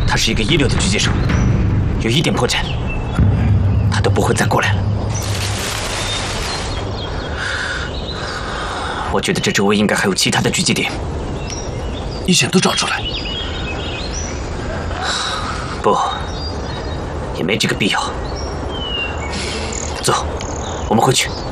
他是一个一流的狙击手，有一点破绽，他都不会再过来了。我觉得这周围应该还有其他的狙击点。 你想都找出来？ 不，也没这个必要。走，我们回去。